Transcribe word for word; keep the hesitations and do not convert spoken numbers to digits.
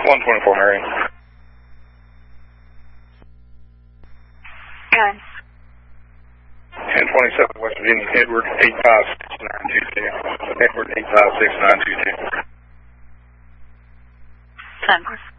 one twenty-four Marion. Aaron. ten twenty-seven West Virginia, Edward eight five six nine two two. Edward eight five six nine two two. Sunburst.